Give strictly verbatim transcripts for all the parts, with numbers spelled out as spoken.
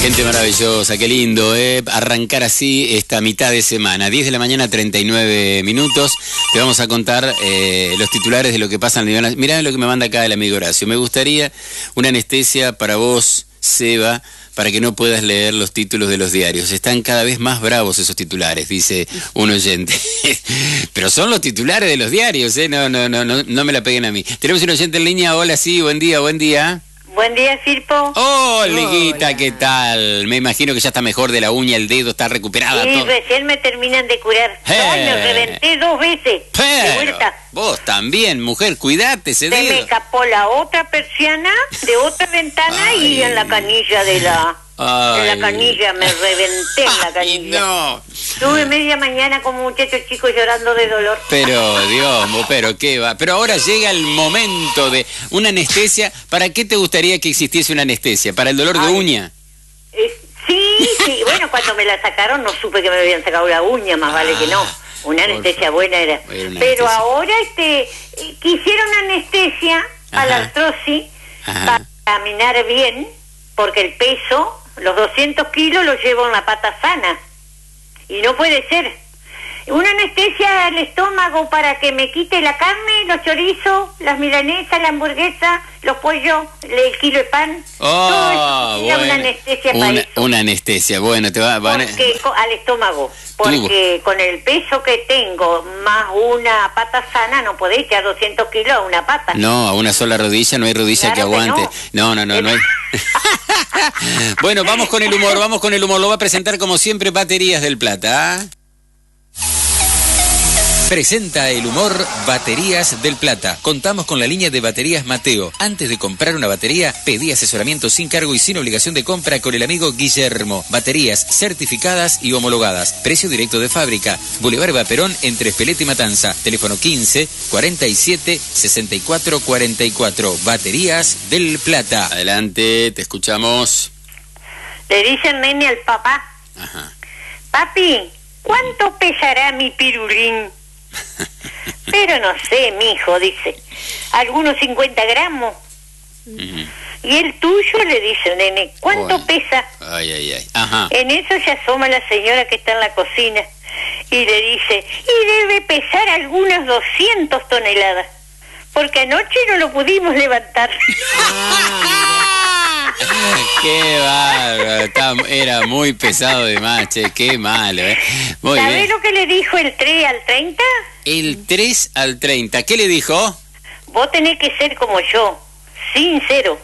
Gente maravillosa, qué lindo, ¿eh? Arrancar así esta mitad de semana. diez de la mañana, treinta y nueve minutos. Te vamos a contar eh, los titulares de lo que pasa en el nivel. Mirá lo que me manda acá el amigo Horacio. Me gustaría una anestesia para vos, Seba, para que no puedas leer los títulos de los diarios. Están cada vez más bravos esos titulares, dice un oyente. Pero son los titulares de los diarios, ¿eh? No, no, no, no, no me la peguen a mí. Tenemos un oyente en línea. Hola, sí, buen día, buen día. Buen día, Firpo. Oh, Liguita, ¿qué tal? Me imagino que ya está mejor de la uña, el dedo está recuperada. Sí, todo. recién me terminan de curar. Eh. Ay, me reventé dos veces. Pero, de vuelta. vos también, mujer, cuidate ese Se dedo. me escapó la otra persiana de otra ventana. Ay. Y en la canilla de la... Ay. En la canilla, me reventé en la Ay, canilla. no. Estuve media mañana como muchachos chicos llorando de dolor. Pero, Dios, pero qué va. Pero ahora llega el momento de una anestesia. ¿Para qué te gustaría que existiese una anestesia? ¿Para el dolor Ay. de uña? Eh, sí, sí. Bueno, cuando me la sacaron no supe que me habían sacado la uña, más vale que no. Una anestesia buena era. Era una Pero anestesia. ahora este eh, quisieron anestesia a la Ajá. artrosis Ajá. para caminar bien, porque el peso, los doscientos kilos los llevo en la pata sana. Y no puede ser. Una anestesia al estómago para que me quite la carne, los chorizos, las milanesas, la hamburguesa, los pollos, el kilo de pan. Oh, Todo eso, bueno. una anestesia para Una, eso. una anestesia, bueno, te va, van a- Porque, co- al estómago, porque con el peso que tengo más una pata sana no podés echar doscientos kilos a una pata. No, a una sola rodilla no hay rodilla Claro que que aguante. No, no, no, no hay. Bueno, vamos con el humor, vamos con el humor. Lo va a presentar como siempre Baterías del Plata. ¿Ah? Presenta el humor Baterías del Plata. Contamos con la línea de baterías Mateo. Antes de comprar una batería, pedí asesoramiento sin cargo y sin obligación de compra con el amigo Guillermo. Baterías certificadas y homologadas. Precio directo de fábrica. Boulevard Vaperón entre Espeleta y Matanza. Teléfono quince, cuarenta y siete, sesenta y cuatro cuarenta y cuatro. Baterías del Plata. Adelante, te escuchamos. Le dice el nene al papá: Ajá. papi, ¿cuánto pesará mi pirulín? Pero no sé, mijo, dice, algunos cincuenta gramos. Ujú. Y el tuyo, le dice el nene, ¿cuánto Bueno. pesa? Ay, ay, ay. Ajá. En eso se asoma la señora que está en la cocina y le dice, y debe pesar algunas doscientas toneladas, porque anoche no lo pudimos levantar. Qué bárbaro, está- era muy pesado de más, che, qué malo, ¿eh? Muy ¿Sabés bien. lo que le dijo el tres al treinta? El tres al treinta, ¿qué le dijo? Vos tenés que ser como yo, sincero.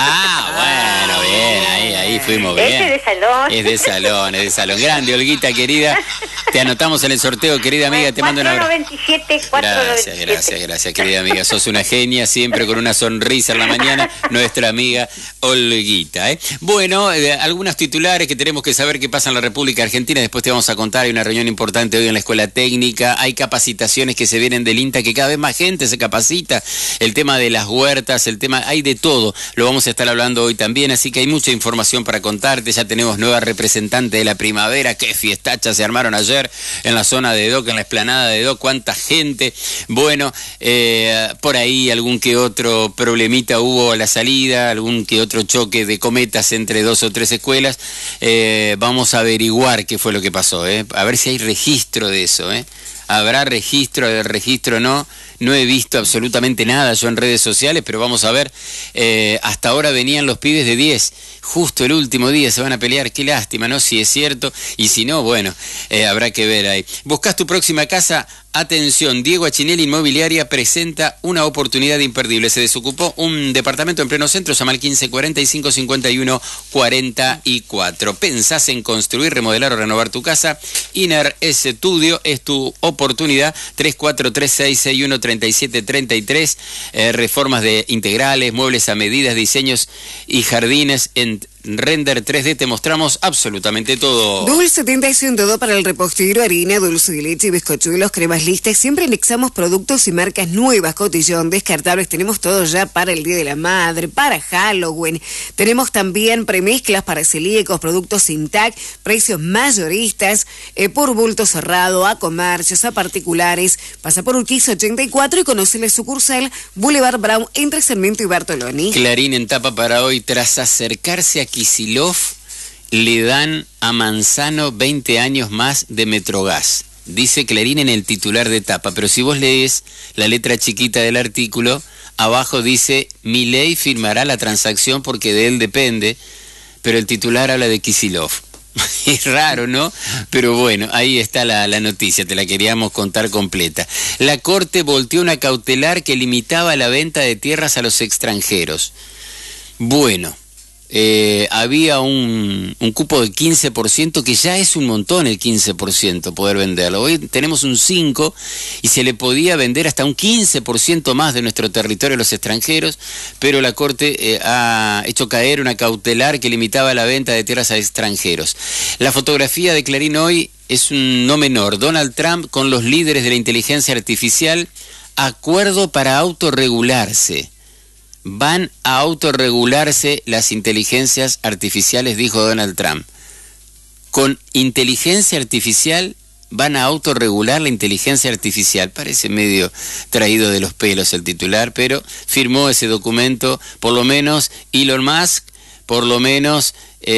Ah, bueno, bien, ahí, ahí fuimos bien. Ese de salón. Es de salón, es de salón. Grande, Olguita, querida. Te anotamos en el sorteo, querida amiga, te mando un abrazo. cuatro noventa y siete, cuatro noventa y Gracias, siete. gracias, gracias, querida amiga. Sos una genia, siempre con una sonrisa en la mañana, nuestra amiga Olguita, ¿eh? Bueno, eh, algunos titulares que tenemos que saber qué pasa en la República Argentina, después te vamos a contar, hay una reunión importante hoy en la Escuela Técnica, hay capacitaciones que se vienen del INTA, que cada vez más gente se capacita, el tema de las huertas, el tema, hay de todo, lo vamos a estar hablando hoy también, así que hay mucha información para contarte, ya tenemos nueva representante de la primavera, qué fiestachas se armaron ayer en la zona de Doc, en la explanada de Doc, cuánta gente, bueno, eh, por ahí algún que otro problemita hubo a la salida, algún que otro choque de cometas entre dos o tres escuelas, eh, vamos a averiguar qué fue lo que pasó, eh, a ver si hay registro de eso, eh. ¿Habrá registro, del registro no? No he visto absolutamente nada yo en redes sociales, pero vamos a ver. Eh, hasta ahora venían los pibes de diez. Justo el último día se van a pelear. Qué lástima, ¿no? Si es cierto. Y si no, bueno, eh, habrá que ver ahí. ¿Buscas tu próxima casa? Atención, Diego Achinelli Inmobiliaria presenta una oportunidad imperdible. Se desocupó un departamento en pleno centro, llama al quince, cuarenta y cinco, cincuenta y uno, cuarenta y cuatro. ¿Pensás en construir, remodelar o renovar tu casa? Iner Estudio es tu oportunidad. tres cuatro tres seis seis uno tres siete tres tres. Eh, reformas de integrales, muebles a medidas, diseños y jardines en Render tres D. Te mostramos absolutamente todo. Dulce Tentación, todo para el repostero, harina, dulce de leche, bizcochuelos, cremas listas. Siempre anexamos productos y marcas nuevas, cotillón, descartables. Tenemos todo ya para el Día de la Madre, para Halloween. Tenemos también premezclas para celíacos, productos Intac, precios mayoristas, eh, por bulto cerrado, a comercios, a particulares. Pasa por Urquiza ochenta y cuatro y conoce la sucursal Boulevard Brown entre Sarmiento y Bartoloni. Clarín en tapa para hoy, tras acercarse a Kicillof le dan a Manzano veinte años más de Metrogas. Dice Clarín en el titular de tapa, pero si vos lees la letra chiquita del artículo, abajo dice, Milei firmará la transacción porque de él depende, pero el titular habla de Kicillof. Es raro, ¿no? Pero bueno, ahí está la, la noticia, te la queríamos contar completa. La Corte volteó una cautelar que limitaba la venta de tierras a los extranjeros. Bueno, eh, había un, un cupo de quince por ciento, que ya es un montón el quince por ciento poder venderlo. Hoy tenemos un cinco por ciento y se le podía vender hasta un quince por ciento más de nuestro territorio a los extranjeros, pero la Corte eh, ha hecho caer una cautelar que limitaba la venta de tierras a extranjeros. La fotografía de Clarín hoy es un no menor. Donald Trump con los líderes de la inteligencia artificial, acuerdo para autorregularse. Van a autorregularse las inteligencias artificiales, dijo Donald Trump. Con inteligencia artificial van a autorregular la inteligencia artificial. Parece medio traído de los pelos el titular, pero firmó ese documento, por lo menos Elon Musk, por lo menos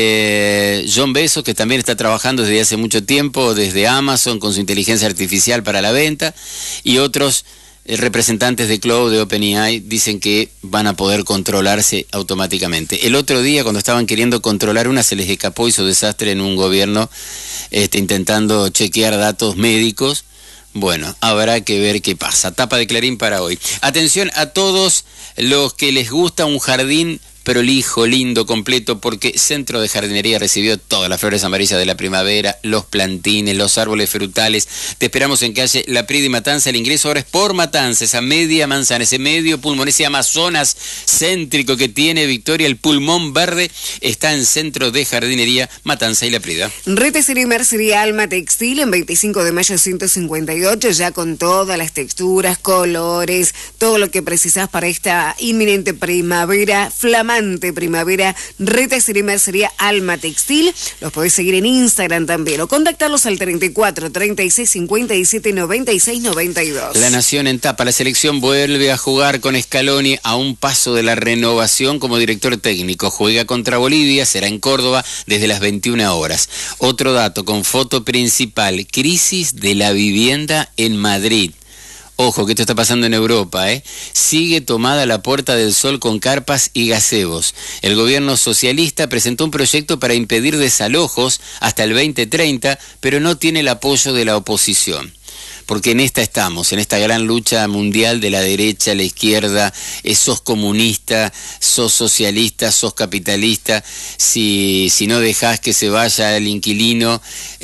eh, John Bezos, que también está trabajando desde hace mucho tiempo, desde Amazon, con su inteligencia artificial para la venta, y otros representantes de Cloud, de OpenAI, dicen que van a poder controlarse automáticamente. El otro día, cuando estaban queriendo controlar una, se les escapó, hizo desastre en un gobierno, este, intentando chequear datos médicos. Bueno, habrá que ver qué pasa. Tapa de Clarín para hoy. Atención a todos los que les gusta un jardín prolijo, lindo, completo, porque Centro de Jardinería recibió todas las flores amarillas de la primavera, los plantines, los árboles frutales. Te esperamos en calle La Prida y Matanza. El ingreso ahora es por Matanza, esa media manzana, ese medio pulmón, ese Amazonas céntrico que tiene Victoria, el pulmón verde, está en Centro de Jardinería Matanza y La Prida. Retesería y Mercería Alma Textil en veinticinco de mayo ciento cincuenta y ocho, ya con todas las texturas, colores, todo lo que precisás para esta inminente primavera, flamante primavera. Retesería y Mercería Alma Textil. Los podés seguir en Instagram también o contactarlos al treinta y cuatro, treinta y seis, cincuenta y siete, noventa y seis, noventa y dos. La Nación en tapa. La selección vuelve a jugar con Scaloni a un paso de la renovación como director técnico. Juega contra Bolivia, será en Córdoba desde las veintiuna horas. Otro dato con foto principal: crisis de la vivienda en Madrid. Ojo, que esto está pasando en Europa, ¿eh? Sigue tomada la Puerta del Sol con carpas y gazebos. El gobierno socialista presentó un proyecto para impedir desalojos hasta el veinte treinta, pero no tiene el apoyo de la oposición. Porque en esta estamos, en esta gran lucha mundial de la derecha, la izquierda, eh, sos comunista, sos socialista, sos capitalista. Si, si no dejás que se vaya el inquilino,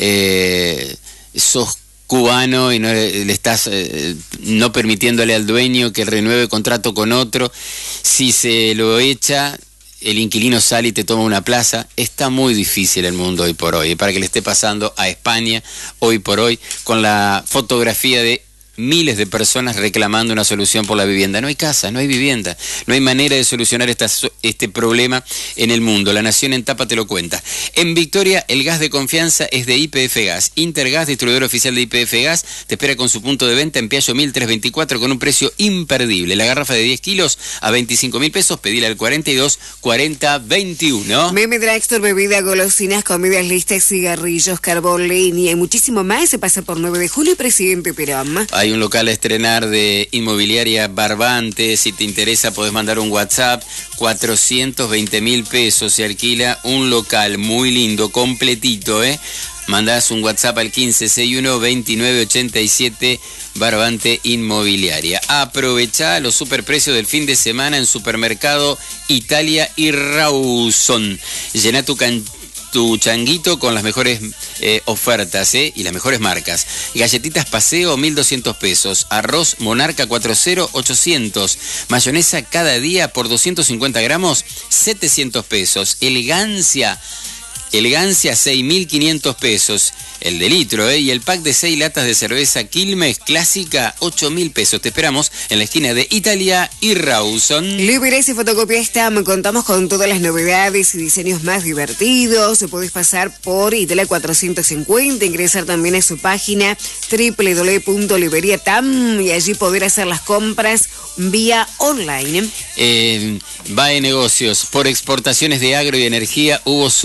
eh, sos cubano y no le estás eh, no permitiéndole al dueño que renueve contrato con otro. Si se lo echa, el inquilino sale y te toma una plaza. Está muy difícil el mundo hoy por hoy, para que le esté pasando a España hoy por hoy, con la fotografía de miles de personas reclamando una solución por la vivienda. No hay casa, no hay vivienda, no hay manera de solucionar esta, este problema en el mundo. La Nación en tapa te lo cuenta. En Victoria, el gas de confianza es de Y P F Gas. Intergas, distribuidor oficial de Y P F Gas, te espera con su punto de venta en Piaggio mil trescientos veinticuatro con un precio imperdible. La garrafa de diez kilos a veinticinco mil pesos, pedila al cuarenta y dos, cuarenta, veintiuno. Meme Dragstore, bebida, golosinas, comidas listas, cigarrillos, carbón, leña y muchísimo más. Se pasa por nueve de julio y Presidente Perón. Hay un local a estrenar de Inmobiliaria Barbante. Si te interesa podés mandar un WhatsApp. Cuatrocientos veinte mil pesos se alquila un local muy lindo, completito, ¿eh? Mandás un WhatsApp al quince sesenta y uno, veintinueve ochenta y siete. Barbante Inmobiliaria. Aprovechá los superprecios del fin de semana en Supermercado Italia y Rawson. Llená tu cancha, tu changuito con las mejores eh, ofertas ¿eh? y las mejores marcas. Galletitas Paseo, mil doscientos pesos. Arroz Monarca cuarenta, ochocientos. Mayonesa cada día por doscientos cincuenta gramos, setecientos pesos. Elegancia, Elegancia, seis mil quinientos pesos. El de litro, ¿eh? Y el pack de seis latas de cerveza Quilmes Clásica, ocho mil pesos. Te esperamos en la esquina de Italia y Rawson. Libres y Fotocopia Stam. Contamos con todas las novedades y diseños más divertidos. Podés pasar por Italia cuatrocientos cincuenta, ingresar también a su página doble u doble u doble u punto librería tam y allí poder hacer las compras vía online. Eh, va de negocios. Por exportaciones de agro y energía hubo superávit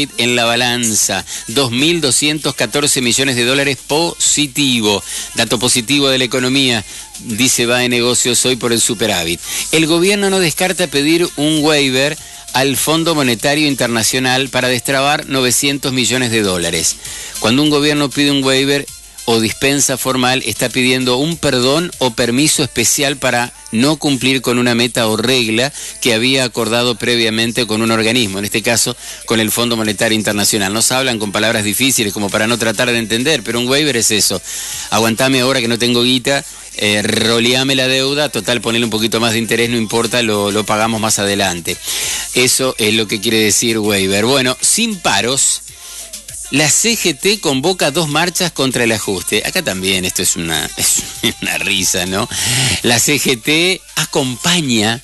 superávit en la balanza, dos mil doscientos catorce millones de dólares positivo. Dato positivo de la economía, dice B A E Negocios hoy por el superávit. El gobierno no descarta pedir un waiver al Fondo Monetario Internacional para destrabar novecientos millones de dólares. Cuando un gobierno pide un waiver o dispensa formal, está pidiendo un perdón o permiso especial para no cumplir con una meta o regla que había acordado previamente con un organismo, en este caso con el Fondo Monetario Internacional. Nos hablan con palabras difíciles como para no tratar de entender, pero un waiver es eso. Aguantame ahora que no tengo guita, eh, roleame la deuda, total, ponerle un poquito más de interés, no importa, lo, lo pagamos más adelante. Eso es lo que quiere decir waiver. Bueno, sin paros, la C G T convoca dos marchas contra el ajuste. Acá también esto es una, es una risa, ¿no? La C G T acompaña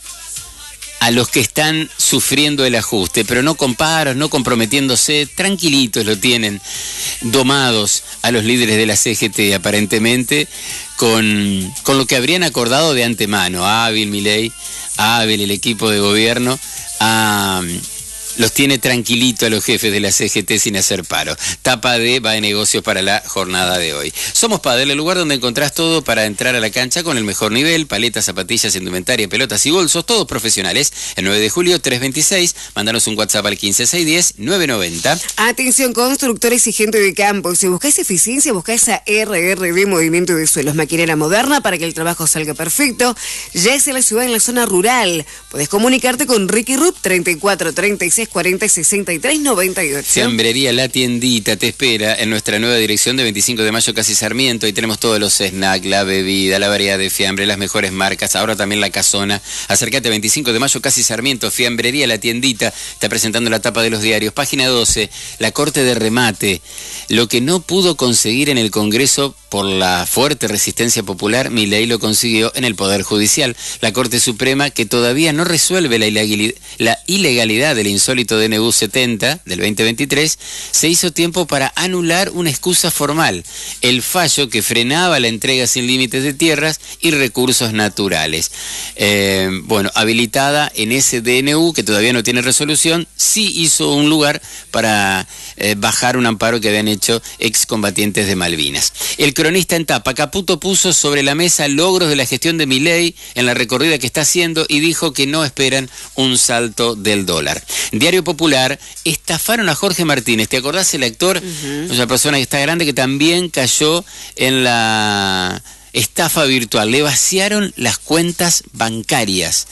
a los que están sufriendo el ajuste, pero no con paros, no comprometiéndose, tranquilitos lo tienen, domados a los líderes de la C G T, aparentemente, con, con lo que habrían acordado de antemano. Hábil, Milei, hábil el equipo de gobierno, a... los tiene tranquilito a los jefes de la C G T sin hacer paro. Tapa de B A E Negocios para la jornada de hoy. Somos Padel, el lugar donde encontrás todo para entrar a la cancha con el mejor nivel: paletas, zapatillas, indumentaria, pelotas y bolsos, todos profesionales. El nueve de julio, tres veintiséis. Mándanos un WhatsApp al quince seiscientos diez, novecientos noventa. Atención, constructores y gente de campo. Si buscáis eficiencia, buscáis a R R D Movimiento de Suelos, maquinera moderna para que el trabajo salga perfecto. Ya es en la ciudad, en la zona rural. Podés comunicarte con Ricky Rupp, treinta y cuatro, treinta y seis, cuarenta, sesenta y tres, noventa y ocho. Fiambrería La Tiendita te espera en nuestra nueva dirección de veinticinco de mayo, casi Sarmiento. Ahí tenemos todos los snacks, la bebida, la variedad de fiambre, las mejores marcas, ahora también la casona. Acércate a veinticinco de mayo, casi Sarmiento. Fiambrería La Tiendita está presentando la tapa de los diarios. Página doce, la Corte de Remate. Lo que no pudo conseguir en el Congreso por la fuerte resistencia popular, Milei lo consiguió en el Poder Judicial. La Corte Suprema, que todavía no resuelve la ilegalidad, la ilegalidad del insólito D N U setenta del veinte veintitrés, se hizo tiempo para anular una excusa formal, el fallo que frenaba la entrega sin límites de tierras y recursos naturales. Eh, bueno, habilitada en ese D N U, que todavía no tiene resolución, sí hizo un lugar para eh, bajar un amparo que habían hecho excombatientes de Malvinas. El cronista en tapa, Caputo puso sobre la mesa logros de la gestión de Milei en la recorrida que está haciendo y dijo que no esperan un salto del dólar. Diario Popular, estafaron a Jorge Martínez. ¿Te acordás el actor? Uh-huh. Una persona que está grande que también cayó en la estafa virtual. Le vaciaron las cuentas bancarias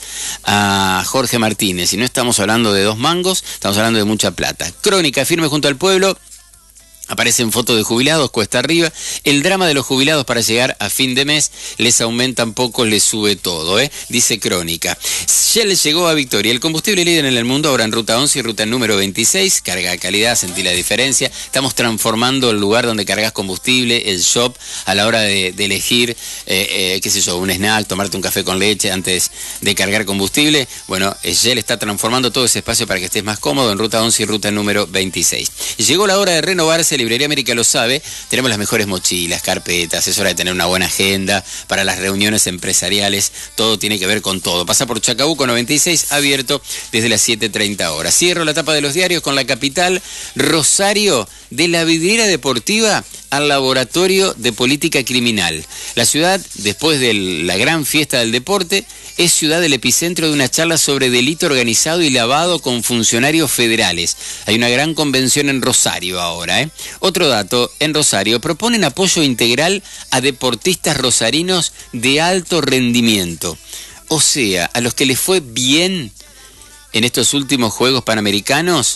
a Jorge Martínez. Y no estamos hablando de dos mangos, estamos hablando de mucha plata. Crónica, firme junto al pueblo. Aparecen fotos de jubilados, cuesta arriba. El drama de los jubilados para llegar a fin de mes, les aumentan poco, les sube todo, ¿eh? Dice Crónica. Shell llegó a Victoria. El combustible líder en el mundo, ahora en ruta once y ruta número veintiséis. Carga de calidad, sentí la diferencia. Estamos transformando el lugar donde cargas combustible, el shop, a la hora de, de elegir, eh, eh, qué sé yo, un snack, tomarte un café con leche antes de cargar combustible. Bueno, Shell está transformando todo ese espacio para que estés más cómodo en ruta once y ruta número veintiséis. Llegó la hora de renovarse. Librería América lo sabe, tenemos las mejores mochilas, carpetas, es hora de tener una buena agenda para las reuniones empresariales, todo tiene que ver con todo. Pasa por Chacabuco noventa y seis, abierto desde las siete treinta horas. Cierro la tapa de los diarios con La Capital. Rosario, de la vidriera deportiva al laboratorio de política criminal. La ciudad, después de la gran fiesta del deporte, es ciudad del epicentro de una charla sobre delito organizado y lavado con funcionarios federales. Hay una gran convención en Rosario ahora, ¿eh? Otro dato, en Rosario proponen apoyo integral a deportistas rosarinos de alto rendimiento. O sea, a los que les fue bien en estos últimos Juegos Panamericanos,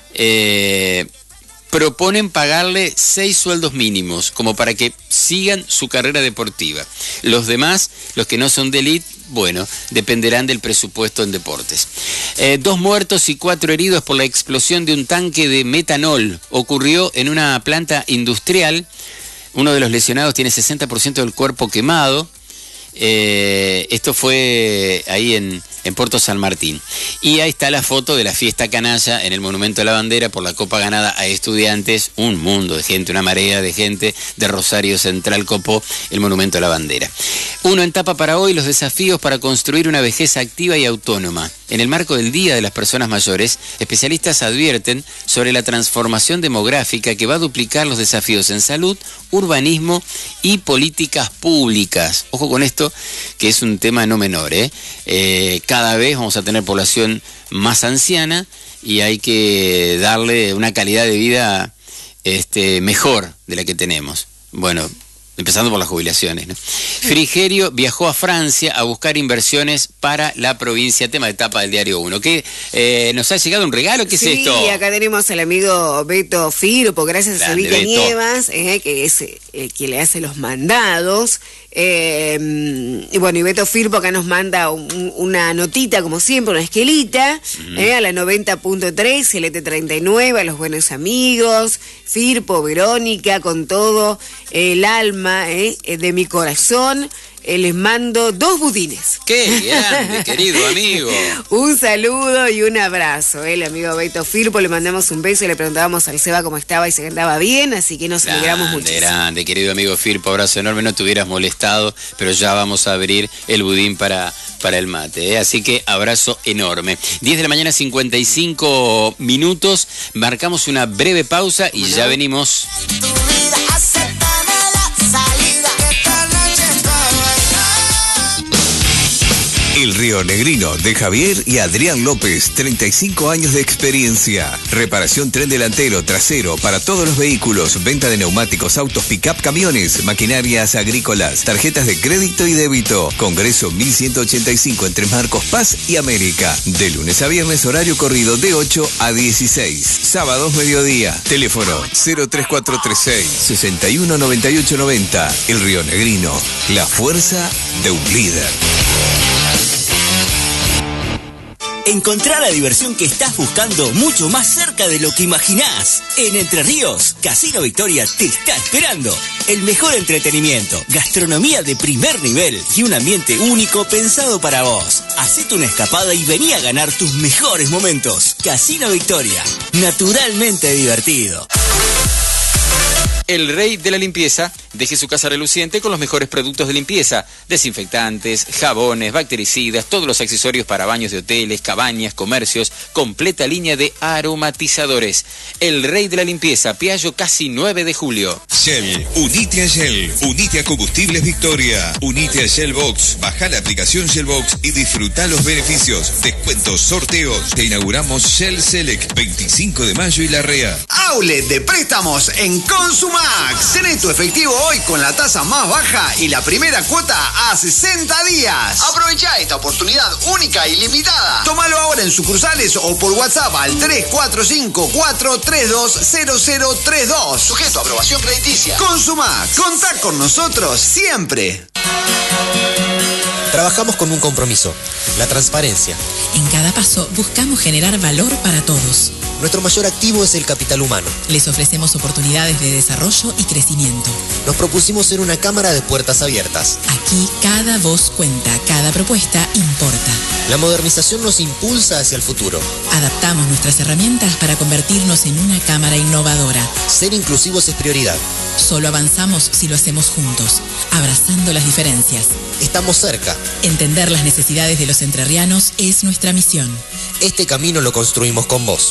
eh... proponen pagarle seis sueldos mínimos, como para que sigan su carrera deportiva. Los demás, los que no son de élite, bueno, dependerán del presupuesto en deportes. Eh, dos muertos y cuatro heridos por la explosión de un tanque de metanol. Ocurrió en una planta industrial. Uno de los lesionados tiene sesenta por ciento del cuerpo quemado. Eh, esto fue ahí en, en Puerto San Martín. Y ahí está la foto de la fiesta canalla en el Monumento a la Bandera por la copa ganada a estudiantes. Un mundo de gente, una marea de gente de Rosario Central copó el Monumento a la Bandera. Uno en tapa para hoy, los desafíos para construir una vejez activa y autónoma. En el marco del Día de las Personas Mayores, especialistas advierten sobre la transformación demográfica que va a duplicar los desafíos en salud, urbanismo y políticas públicas. Ojo con esto, que es un tema no menor, ¿eh? Eh, cada vez vamos a tener población más anciana y hay que darle una calidad de vida este, mejor de la que tenemos. Bueno, empezando por las jubilaciones, ¿no? Frigerio viajó a Francia a buscar inversiones para la provincia, tema de tapa del Diario uno. ¿Qué, eh, ¿Nos ha llegado un regalo? ¿Qué sí, es esto? Sí, acá tenemos al amigo Beto Firpo, gracias a Evita Nievas, eh, que es eh, quien le hace los mandados. Eh, y bueno, y Beto Firpo acá nos manda un, una notita, como siempre, una esquelita, uh-huh. eh, a la noventa punto tres, L T treinta y nueve, a los buenos amigos, Firpo, Verónica, con todo el alma eh, de mi corazón. Eh, les mando dos budines. ¡Qué grande, querido amigo! Un saludo y un abrazo. El amigo Beto Firpo, le mandamos un beso y le preguntábamos al Seba cómo estaba y se andaba bien, así que nos grande, alegramos muchísimo. Grande, querido amigo Firpo, abrazo enorme, no te hubieras molestado, pero ya vamos a abrir el budín para, para el mate, ¿eh? Así que abrazo enorme. diez de la mañana, cincuenta y cinco minutos, marcamos una breve pausa y ya venimos. El Río Negrino de Javier y Adrián López, treinta y cinco años de experiencia. Reparación tren delantero, trasero para todos los vehículos, venta de neumáticos, autos, pick-up, camiones, maquinarias agrícolas, tarjetas de crédito y débito. Congreso mil ciento ochenta y cinco entre Marcos Paz y América. De lunes a viernes, horario corrido de ocho a dieciséis. Sábados mediodía. Teléfono cero tres cuatro tres seis, seis uno nueve ocho nueve cero. El Río Negrino, la fuerza de un líder. Encontrá la diversión que estás buscando mucho más cerca de lo que imaginás. En Entre Ríos, Casino Victoria te está esperando. El mejor entretenimiento, gastronomía de primer nivel y un ambiente único pensado para vos. Hacete una escapada y vení a ganar tus mejores momentos. Casino Victoria, naturalmente divertido. El rey de la limpieza, deje su casa reluciente con los mejores productos de limpieza, desinfectantes, jabones, bactericidas, todos los accesorios para baños de hoteles, cabañas, comercios, completa línea de aromatizadores. El rey de la limpieza, Piaggio casi nueve de julio. Shell, unite a Shell, unite a Combustibles Victoria, unite a Shell Box, baja la aplicación Shell Box y disfruta los beneficios, descuentos, sorteos. Te inauguramos Shell Select, veinticinco de mayo y Larrea. Outlet de préstamos en Consumax. Tenés tu efectivo hoy con la tasa más baja y la primera cuota a sesenta días. Aprovecha esta oportunidad única y limitada. Tómalo ahora en sucursales o por WhatsApp al tres cuatro cinco, cuatro tres dos, cero cero tres dos. Sujeto a aprobación crediticia. Consumax. Contá con nosotros siempre. Trabajamos con un compromiso, la transparencia. En cada paso buscamos generar valor para todos. Nuestro mayor activo es el capital humano. Les ofrecemos oportunidades de desarrollo y crecimiento. Nos propusimos ser una cámara de puertas abiertas. Aquí cada voz cuenta, cada propuesta importa. La modernización nos impulsa hacia el futuro. Adaptamos nuestras herramientas para convertirnos en una cámara innovadora. Ser inclusivos es prioridad. Solo avanzamos si lo hacemos juntos, abrazando las diferencias. Estamos cerca. Entender las necesidades de los entrerrianos es nuestra misión. Este camino lo construimos con vos.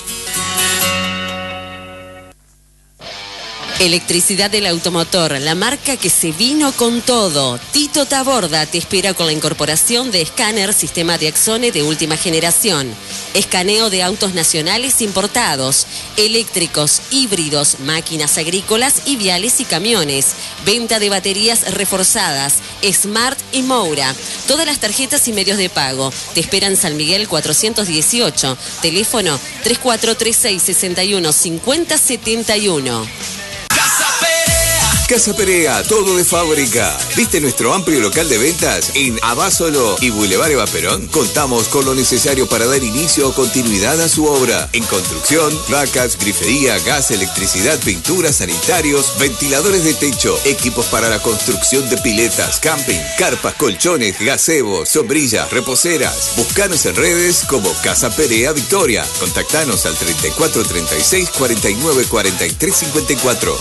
Electricidad del Automotor, la marca que se vino con todo. Tito Taborda te espera con la incorporación de escáner sistema de Axone de última generación. Escaneo de autos nacionales importados, eléctricos, híbridos, máquinas agrícolas y viales y camiones. Venta de baterías reforzadas, Smart y Moura. Todas las tarjetas y medios de pago. Te esperan San Miguel cuatrocientos dieciocho. Teléfono tres cuatro tres seis, seis uno cinco cero siete uno. Casa Perea, Casa Perea, todo de fábrica. ¿Viste nuestro amplio local de ventas en Abásolo y Boulevard Eva Perón? Contamos con lo necesario para dar inicio o continuidad a su obra. En construcción, vacas, grifería, gas, electricidad, pintura, sanitarios, ventiladores de techo, equipos para la construcción de piletas, camping, carpas, colchones, gazebos, sombrillas, reposeras. Buscanos en redes como Casa Perea Victoria. Contactanos al treinta y cuatro treinta y seis cuarenta y nueve cuarenta y tres cincuenta y cuatro.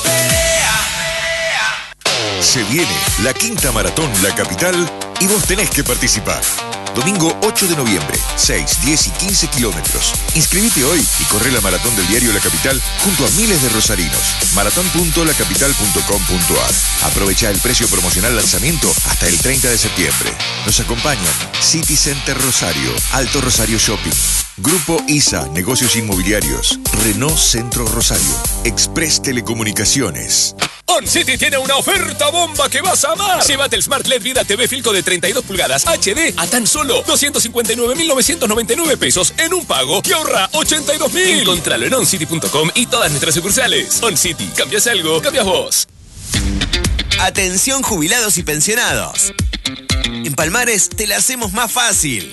Se viene la quinta maratón La Capital y vos tenés que participar. Domingo ocho de noviembre, seis, diez y quince kilómetros. Inscribite hoy y corre la maratón del diario La Capital junto a miles de rosarinos. maratón punto la capital punto com punto ar. Aprovecha el precio promocional lanzamiento hasta el treinta de septiembre. Nos acompañan City Center Rosario, Alto Rosario Shopping, Grupo I S A, Negocios Inmobiliarios, Renault Centro Rosario, Express Telecomunicaciones. OnCity tiene una oferta bomba que vas a amar. Llévate el Smart L E D Vida T V Filco de treinta y dos pulgadas H D a tan solo doscientos cincuenta y nueve mil novecientos noventa y nueve pesos en un pago y ahorra ochenta y dos mil. Encontralo en oncity punto com y todas nuestras sucursales. OnCity, cambias algo, cambias vos. Atención jubilados y pensionados. En Palmares te la hacemos más fácil.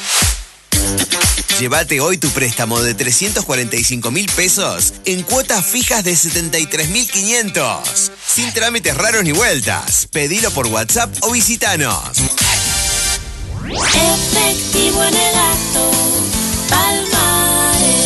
Llévate hoy tu préstamo de trescientos cuarenta y cinco mil pesos en cuotas fijas de setenta y tres mil quinientos. Sin trámites raros ni vueltas. Pedilo por WhatsApp o visitanos. Efectivo en el acto, Palmares.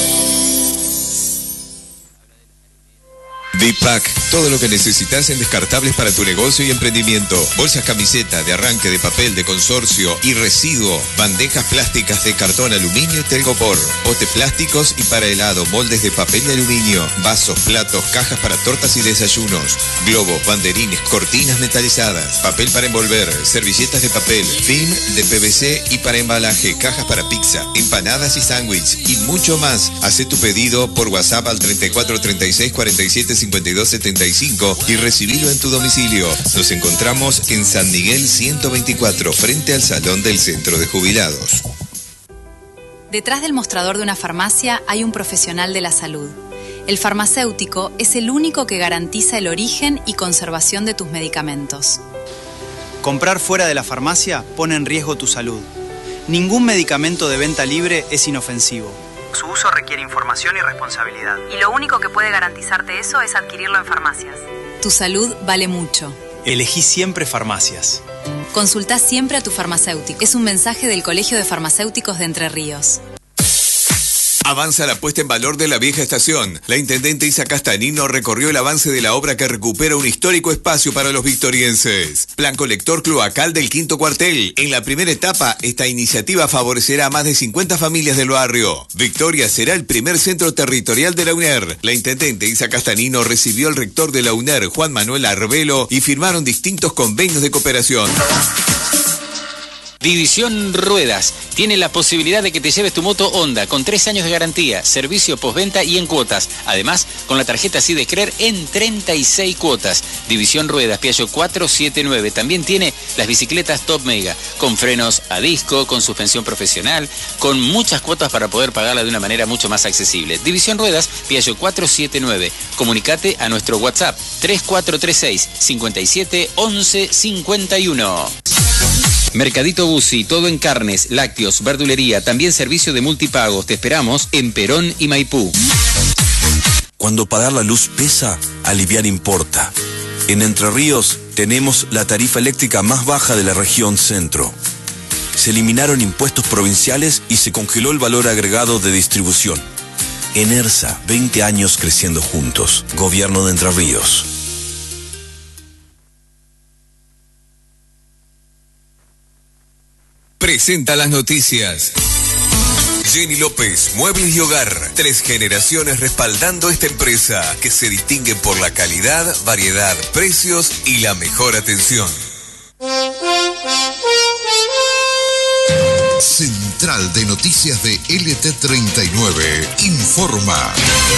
Dipac, todo lo que necesitas en descartables para tu negocio y emprendimiento. Bolsas camiseta, de arranque, de papel, de consorcio y residuo. Bandejas plásticas de cartón, aluminio y telgopor. Potes plásticos y para helado, moldes de papel y aluminio. Vasos, platos, cajas para tortas y desayunos. Globos, banderines, cortinas metalizadas. Papel para envolver, servilletas de papel, film de P V C y para embalaje. Cajas para pizza, empanadas y sándwich y mucho más. Hacé tu pedido por WhatsApp al treinta y cuatro treinta y seis cuarenta y siete cincuenta y dos setenta y cinco y recibilo en tu domicilio. Nos encontramos en San Miguel ciento veinticuatro, frente al Salón del Centro de Jubilados. Detrás del mostrador de una farmacia hay un profesional de la salud. El farmacéutico es el único que garantiza el origen y conservación de tus medicamentos. Comprar fuera de la farmacia pone en riesgo tu salud. Ningún medicamento de venta libre es inofensivo. Su uso requiere información y responsabilidad. Y lo único que puede garantizarte eso es adquirirlo en farmacias. Tu salud vale mucho. Elegí siempre farmacias. Consultá siempre a tu farmacéutico. Es un mensaje del Colegio de Farmacéuticos de Entre Ríos. Avanza la puesta en valor de la vieja estación. La intendente Isa Castanino recorrió el avance de la obra que recupera un histórico espacio para los victorienses. Plan colector cloacal del quinto cuartel. En la primera etapa, esta iniciativa favorecerá a más de cincuenta familias del barrio. Victoria será el primer centro territorial de la U N E R. La intendente Isa Castanino recibió al rector de la U N E R, Juan Manuel Arbelo, y firmaron distintos convenios de cooperación. División Ruedas tiene la posibilidad de que te lleves tu moto Honda con tres años de garantía, servicio postventa y en cuotas. Además, con la tarjeta Sidecrer en treinta y seis cuotas. División Ruedas, Piaggio cuatrocientos setenta y nueve. También tiene las bicicletas Top Mega, con frenos a disco, con suspensión profesional, con muchas cuotas para poder pagarla de una manera mucho más accesible. División Ruedas, Piaggio cuatrocientos setenta y nueve. Comunicate a nuestro WhatsApp tres cuatro tres seis, cinco siete, once cincuenta y uno. Mercadito Bussi, todo en carnes, lácteos, verdulería, también servicio de multipagos. Te esperamos en Perón y Maipú. Cuando pagar la luz pesa, aliviar importa. En Entre Ríos tenemos la tarifa eléctrica más baja de la región centro. Se eliminaron impuestos provinciales y se congeló el valor agregado de distribución. Enersa, veinte años creciendo juntos. Gobierno de Entre Ríos. Presenta las noticias. Jenny López, Muebles y Hogar. Tres generaciones respaldando esta empresa que se distingue por la calidad, variedad, precios y la mejor atención. Central de Noticias de L T treinta y nueve informa.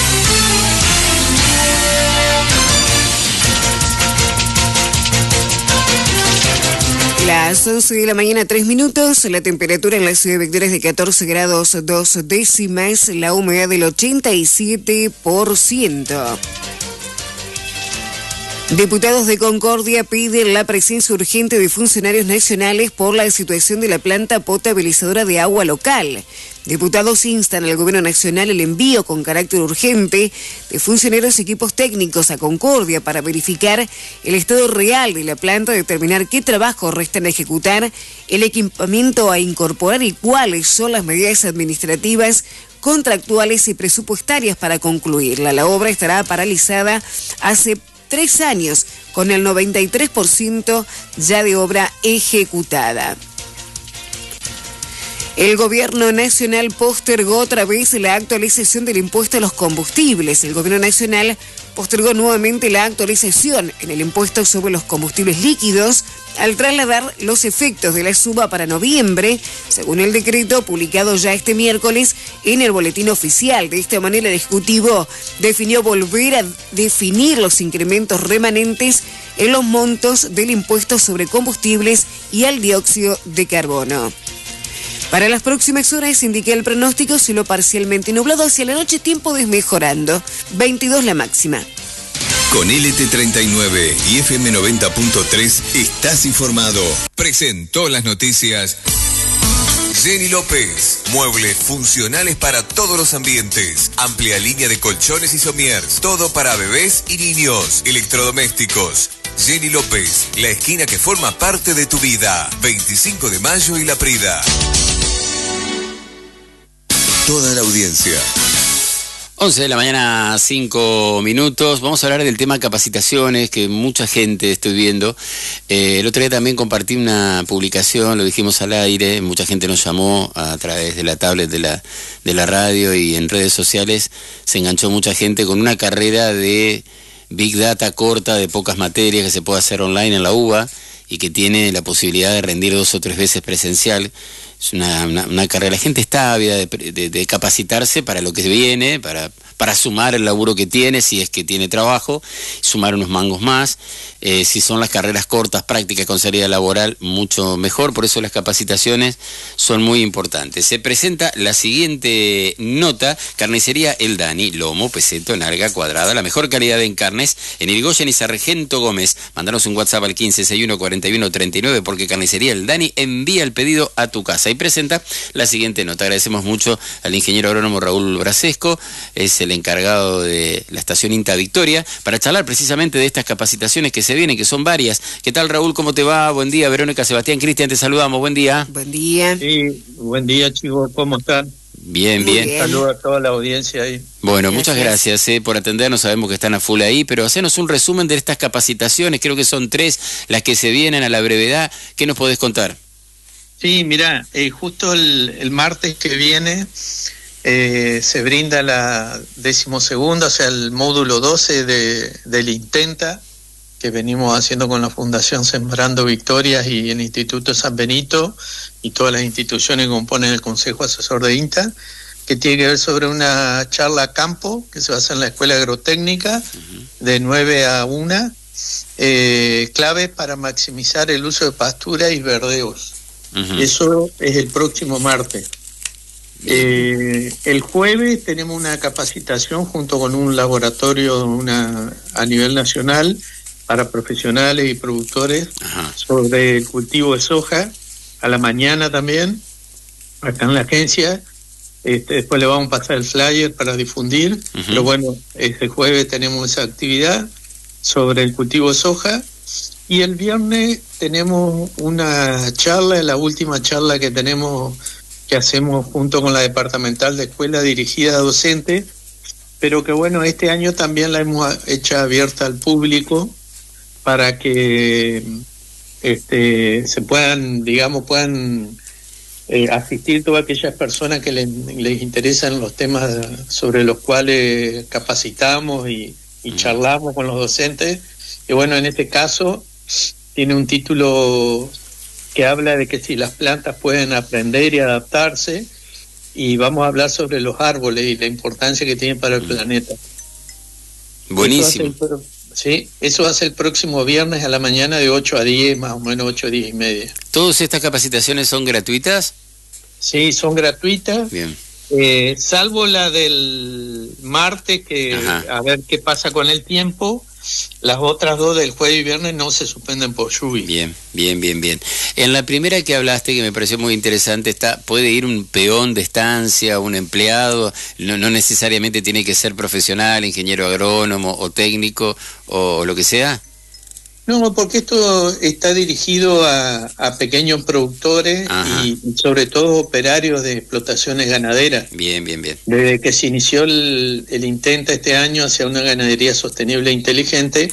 Las once de la mañana, tres minutos, la temperatura en la ciudad de Victoria es de catorce grados dos décimas, la humedad del ochenta y siete por ciento. Diputados de Concordia piden la presencia urgente de funcionarios nacionales por la situación de la planta potabilizadora de agua local. Diputados instan al Gobierno Nacional el envío con carácter urgente de funcionarios y equipos técnicos a Concordia para verificar el estado real de la planta, determinar qué trabajos restan a ejecutar, el equipamiento a incorporar y cuáles son las medidas administrativas, contractuales y presupuestarias para concluirla. La obra estará paralizada hace tres años, con el noventa y tres por ciento ya de obra ejecutada. El Gobierno Nacional postergó otra vez la actualización del impuesto a los combustibles. El Gobierno Nacional postergó nuevamente la actualización en el impuesto sobre los combustibles líquidos al trasladar los efectos de la suba para noviembre, según el decreto publicado ya este miércoles en el Boletín Oficial. De esta manera, el Ejecutivo definió volver a definir los incrementos remanentes en los montos del impuesto sobre combustibles y al dióxido de carbono. Para las próximas horas indica el pronóstico cielo parcialmente nublado, hacia la noche tiempo desmejorando, veintidós la máxima. Con L T treinta y nueve y F M noventa punto tres estás informado. Presentó las noticias Jenny López. Muebles funcionales para todos los ambientes. Amplia línea de colchones y somiers. Todo para bebés y niños. Electrodomésticos. Jenny López, la esquina que forma parte de tu vida. veinticinco de mayo y La Prida. Toda la audiencia. once de la mañana, cinco minutos. Vamos a hablar del tema capacitaciones, que mucha gente estoy viendo. Eh, el otro día también compartí una publicación, lo dijimos al aire, mucha gente nos llamó a través de la tablet de la, de la radio y en redes sociales. Se enganchó mucha gente con una carrera de Big Data corta, de pocas materias, que se puede hacer online en la U B A y que tiene la posibilidad de rendir dos o tres veces presencial. Es una, una, una carrera, la gente está ávida de, de, de capacitarse para lo que viene, para, para sumar el laburo que tiene, si es que tiene trabajo, sumar unos mangos más. Eh, si son las carreras cortas, prácticas con salida laboral, mucho mejor. Por eso las capacitaciones son muy importantes. Se presenta la siguiente nota: Carnicería El Dani, lomo, peseto, nalga, cuadrada, la mejor calidad en carnes, en Irigoyen y Sargento Gómez. Mandanos un WhatsApp al quince sesenta y uno cuarenta y uno treinta y nueve, porque Carnicería El Dani envía el pedido a tu casa. Y presenta la siguiente nota. Agradecemos mucho al ingeniero agrónomo Raúl Brasesco, es el encargado de la estación INTA Victoria, para charlar precisamente de estas capacitaciones que se vienen, que son varias. ¿Qué tal, Raúl? ¿Cómo te va? Buen día. Verónica, Sebastián, Cristian, te saludamos. Buen día. Buen día. Sí, buen día, chicos. ¿Cómo están? Bien, bien. bien. Saludos a toda la audiencia ahí. Bueno, gracias. Muchas gracias eh, por atendernos. Sabemos que están a full ahí, pero hacenos un resumen de estas capacitaciones. Creo que son tres las que se vienen a la brevedad. ¿Qué nos podés contar? Sí, mira, eh, justo el, el martes que viene eh, se brinda la decimosegunda, o sea, el módulo doce de, del Intenta, que venimos haciendo con la Fundación Sembrando Victorias y el Instituto San Benito y todas las instituciones que componen el Consejo Asesor de INTA, que tiene que ver sobre una charla a campo que se va a hacer en la Escuela Agrotécnica de nueve a una, eh, clave para maximizar el uso de pastura y verdeos. Uh-huh. Eso es el próximo martes. Eh, el jueves tenemos una capacitación junto con un laboratorio una, a nivel nacional para profesionales y productores. Ajá. Sobre el cultivo de soja, a la mañana también, acá en la agencia. Este, después le vamos a pasar el flyer para difundir, uh-huh. Pero bueno, este jueves tenemos esa actividad sobre el cultivo de soja. Y el viernes tenemos una charla, la última charla que tenemos, que hacemos junto con la departamental de escuela dirigida a docentes, pero que bueno, este año también la hemos hecho abierta al público para que este, se puedan, digamos, puedan eh, asistir todas aquellas personas que les, les interesan los temas sobre los cuales capacitamos y, y charlamos con los docentes. Y bueno, en este caso tiene un título que habla de que si las plantas pueden aprender y adaptarse, y vamos a hablar sobre los árboles y la importancia que tienen para el planeta. Buenísimo. Eso sí, eso va a ser el próximo viernes a la mañana de ocho a diez, más o menos ocho a diez y media. ¿Todas estas capacitaciones son gratuitas? Sí, son gratuitas. Bien. Eh, salvo la del martes, que Ajá. a ver qué pasa con el tiempo. las otras dos del jueves y viernes no se suspenden por lluvia. Bien, bien, bien, bien. En la primera que hablaste, que me pareció muy interesante, está, puede ir un peón de estancia, un empleado, no, no necesariamente tiene que ser profesional, ingeniero agrónomo o técnico o, o lo que sea. No, porque esto está dirigido a, a pequeños productores y, y sobre todo operarios de explotaciones ganaderas. Bien, bien, bien. Desde que se inició el, el intento este año hacia una ganadería sostenible e inteligente,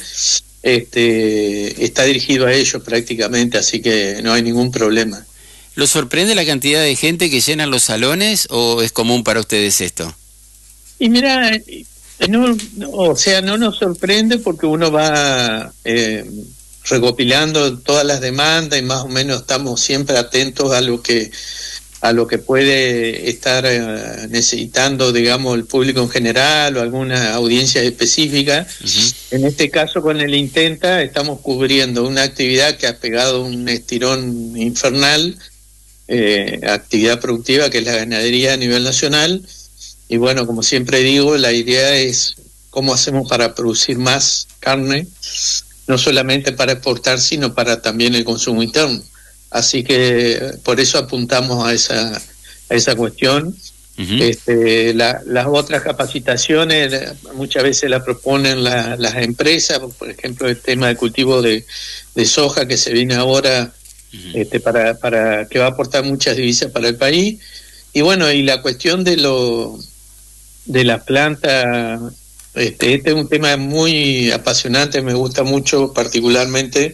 este, está dirigido a ellos prácticamente, así que no hay ningún problema. ¿Lo sorprende la cantidad de gente que llenan los salones o es común para ustedes esto? Y mira... No, no, o sea, no nos sorprende porque uno va eh, recopilando todas las demandas y más o menos estamos siempre atentos a lo que a lo que puede estar eh, necesitando, digamos, el público en general o alguna audiencia específica. Uh-huh. En este caso, con el Intenta, estamos cubriendo una actividad que ha pegado un estirón infernal, eh, actividad productiva que es la ganadería a nivel nacional. Y bueno, como siempre digo, la idea es cómo hacemos para producir más carne, no solamente para exportar, sino para también el consumo interno. Así que por eso apuntamos a esa a esa cuestión. Uh-huh. Este, la, las otras capacitaciones muchas veces la proponen la, las empresas, por ejemplo el tema de cultivo de, de soja que se viene ahora, uh-huh. este, para, para que va a aportar muchas divisas para el país. Y bueno, y la cuestión de lo de las plantas, este, este es un tema muy apasionante, me gusta mucho particularmente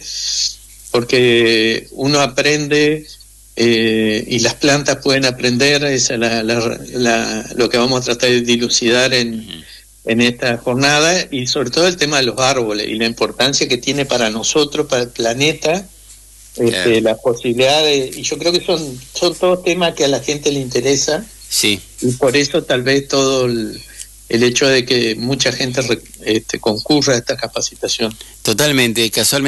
porque uno aprende eh, y las plantas pueden aprender, esa es la, la, la, lo que vamos a tratar de dilucidar en, uh-huh. en esta jornada, y sobre todo el tema de los árboles y la importancia que tiene para nosotros, para el planeta, este, yeah. las posibilidades, y yo creo que son, son todos temas que a la gente le interesa. Sí. Y por eso tal vez todo el, el hecho de que mucha gente este, concurra a esta capacitación. Totalmente, casualmente.